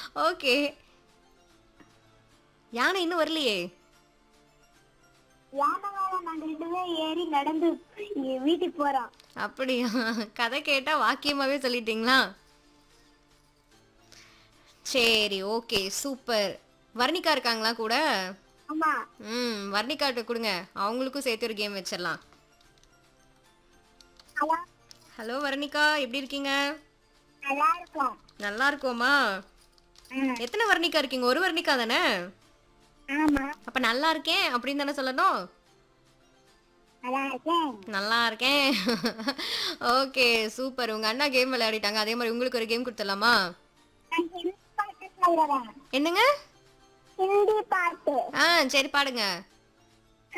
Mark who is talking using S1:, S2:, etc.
S1: Okay. யானை இன்னும் வரலையே.
S2: யானை மேல நாங்க 2 பேரும் ஏறி நடந்து வீட்டுக்கு போறோம்.
S1: அப்படியா? கதை கேட்டா வாக்கியமாவே சொல்லிட்டீங்களா? சரி, ஓகே. சூப்பர். வர்ணிகா இருக்காங்களா கூட?
S2: ஆமா.
S1: வர்ணிகாட்ட குடுங்க. அவங்களுக்கும் சேர்த்து ஒரு கேம் வச்சிடலாம்.
S2: ஹலோ.
S1: ஹலோ வர்ணிகா, எப்படி இருக்கீங்க?
S2: நல்லா இருக்கும்.
S1: நல்லா இருக்கோமா?
S2: ம்.
S1: எத்தனை வர்ணிகா இருக்கீங்க? ஒரு வர்ணிகா தானே?
S2: ஆமா.
S1: அப்ப நல்லா இருக்கேன் அப்படின்னு தானே சொல்லணும்?
S2: நல்லா இருக்கேன்.
S1: நல்லா இருக்கேன். Okay, super. உங்க அண்ணா கேம் விளையாடிட்டாங்க. அதே மாதிரி உங்களுக்கு ஒரு கேம் கொடுத்துடலாமா?
S2: நான் ஹிந்தி பாட்டு சொல்றேன்.
S1: என்னங்க?
S2: ஹிந்தி பாட்டு.
S1: சரி பாடுங்க.